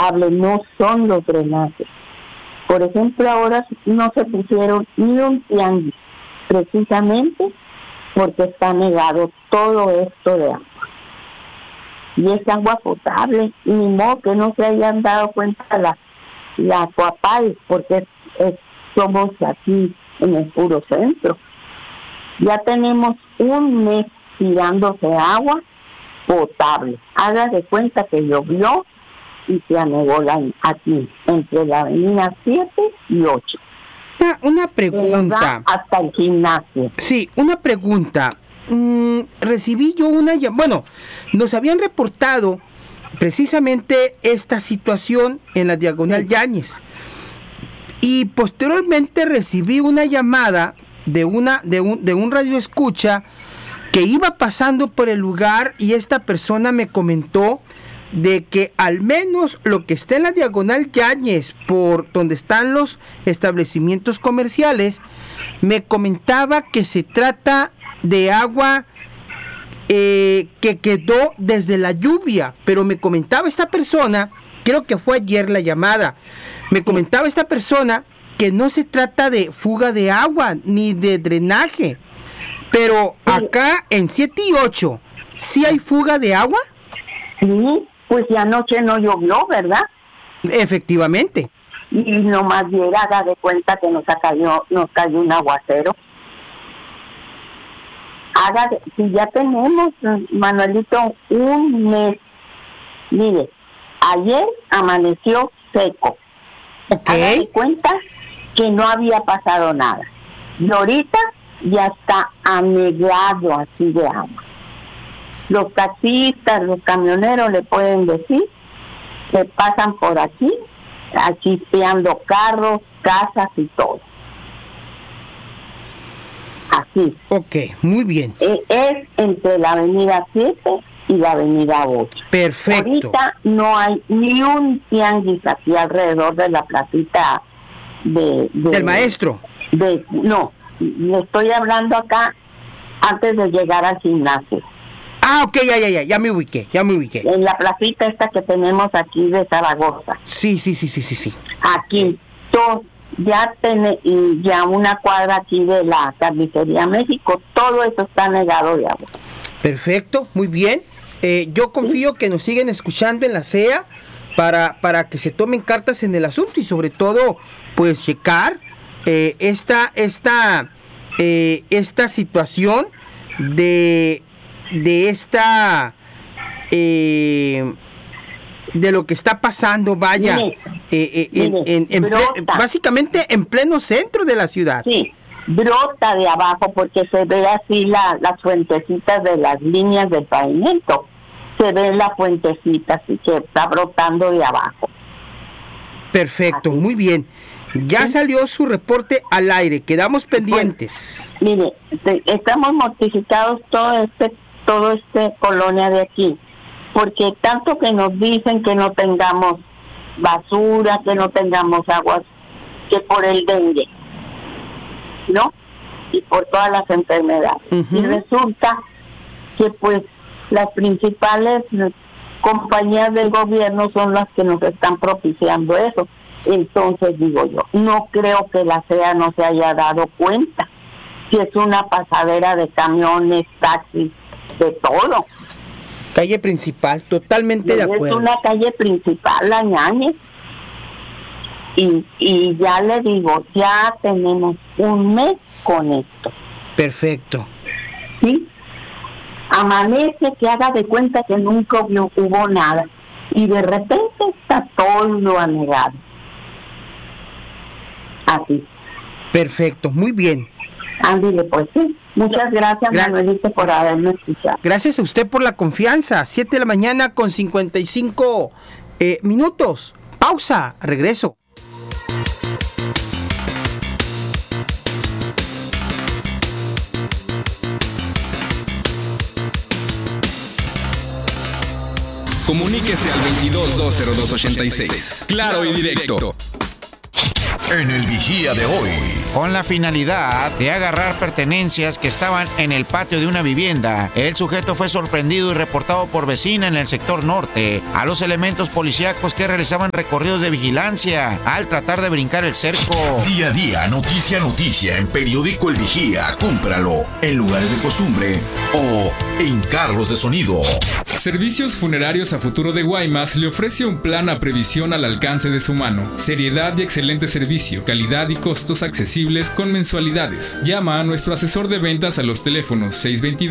potable, no son los drenajes. Por ejemplo, ahora no se pusieron ni un tianguis, precisamente porque está negado todo esto de agua. Y es agua potable, y ni modo que no se hayan dado cuenta la Coapal, porque somos aquí en el puro centro. Ya tenemos un mes tirándose agua potable. Haga de cuenta que llovió y se anegó aquí, entre la avenida 7 y 8. Una pregunta. Hasta el gimnasio. Sí, una pregunta. Recibí yo bueno, nos habían reportado precisamente esta situación en la Diagonal Yáñez. Y posteriormente recibí una llamada de un radioescucha que iba pasando por el lugar, y esta persona me comentó de que al menos lo que está en la Diagonal Yáñez, por donde están los establecimientos comerciales, me comentaba que se trata de agua que quedó desde la lluvia. Pero me comentaba esta persona, creo que fue ayer la llamada, me comentaba esta persona que no se trata de fuga de agua ni de drenaje. Pero acá en 7 y 8, ¿sí hay fuga de agua? Sí, pues ya anoche no llovió, ¿verdad? Efectivamente. Y nomás llega, haga de cuenta que nos cayó un aguacero. Si ya tenemos, Manuelito, un mes. Mire, ayer amaneció seco. Okay. Haga de cuenta que no había pasado nada. Y ahorita ya está anegado así de agua. Los taxistas, los camioneros le pueden decir que pasan por aquí, chispeando carros, casas y todo. Así. Ok, muy bien. Es entre la avenida 7 y la avenida 8. Perfecto. Ahorita no hay ni un tianguis aquí alrededor de la placita del maestro. No, le estoy hablando acá antes de llegar al gimnasio. Ah, ok, ya me ubiqué. En la placita esta que tenemos aquí de Zaragoza. Sí. Aquí, ya una cuadra aquí de la Carnicería México, todo eso está negado de agua. Perfecto, muy bien. Yo confío que nos siguen escuchando en la CEA para que se tomen cartas en el asunto y sobre todo, pues, checar esta situación de lo que está pasando, vaya, básicamente en pleno centro de la ciudad. Sí, brota de abajo porque se ve así las fuentecitas de las líneas del pavimento. Se ve la fuentecita así que está brotando de abajo. Perfecto, así. Muy bien. Ya salió su reporte al aire, quedamos pendientes. Pues, mire, estamos mortificados todo este colonia de aquí, porque tanto que nos dicen que no tengamos basura, que no tengamos aguas, que por el dengue, ¿no? Y por todas las enfermedades. Uh-huh. Y resulta que pues las principales compañías del gobierno son las que nos están propiciando eso. Entonces digo yo, no creo que la CEA no se haya dado cuenta que es una pasadera de camiones, taxis, de todo. Calle principal, totalmente de acuerdo. Es una calle principal, la Ñañez. Y ya le digo, ya tenemos un mes con esto. Perfecto. ¿Sí? Amanece que haga de cuenta que nunca hubo nada. Y de repente está todo anegado. Así. Perfecto, muy bien. Ándale, pues sí. Muchas gracias, Manuelito, por haberme escuchado. Gracias a usted por la confianza. 7 de la mañana con 55 minutos. Pausa, regreso. Comuníquese al 22-202-86. Claro y directo. En el Vigía de hoy. con la finalidad de agarrar pertenencias que estaban en el patio de una vivienda. El sujeto fue sorprendido y reportado por vecina en el sector norte a los elementos policíacos que realizaban recorridos de vigilancia al tratar de brincar el cerco. Día a día, noticia a noticia en Periódico El Vigía. Cómpralo en lugares de costumbre o en carros de sonido. Servicios Funerarios a Futuro de Guaymas le ofrece un plan a previsión al alcance de su mano. Seriedad y excelente servicio, calidad y costos accesibles con mensualidades. Llama a nuestro asesor de ventas a los teléfonos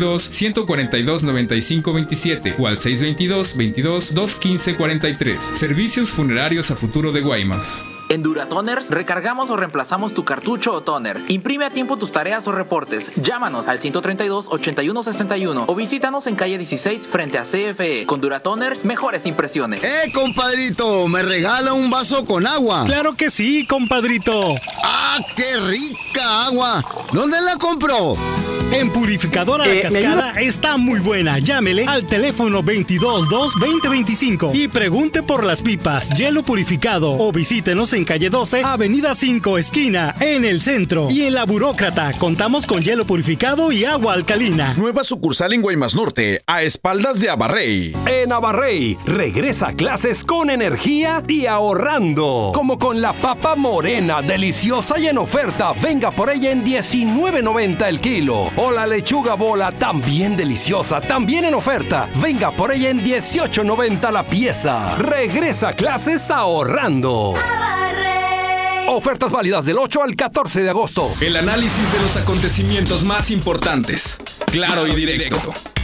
622-142-9527 o al 622-22-215-43. Servicios Funerarios a Futuro de Guaymas. En Duratoners recargamos o reemplazamos tu cartucho o toner. Imprime a tiempo tus tareas o reportes. Llámanos al 132-8161 o visítanos en calle 16 frente a CFE. Con Duratoners, mejores impresiones. Compadrito! ¿Me regala un vaso con agua? ¡Claro que sí, compadrito! ¡Ah, qué rica agua! ¿Dónde la compró? En Purificadora La Cascada está muy buena. Llámele al teléfono 222-2025 y pregunte por las pipas, hielo purificado, o visítenos en calle 12, avenida 5, esquina, en el centro. Y en La Burócrata contamos con hielo purificado y agua alcalina. Nueva sucursal en Guaymas Norte, a espaldas de Abarrey. En Abarrey, regresa a clases con energía y ahorrando. Como con la papa morena, deliciosa y en oferta. Venga por ella en $19.90 el kilo. O la lechuga bola, también deliciosa, también en oferta. Venga por ella en $18.90 la pieza. Regresa a clases ahorrando. Ofertas válidas del 8 al 14 de agosto. El análisis de los acontecimientos más importantes. Claro y directo.